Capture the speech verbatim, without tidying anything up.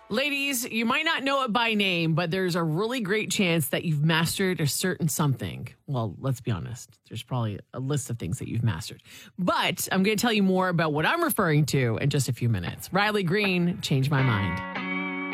Ladies, you might not know it by name, but there's a really great chance that you've mastered a certain something. Well, let's be honest. There's probably a list of things that you've mastered. But I'm going to tell you more about what I'm referring to in just a few minutes. Riley Green, Change My Mind.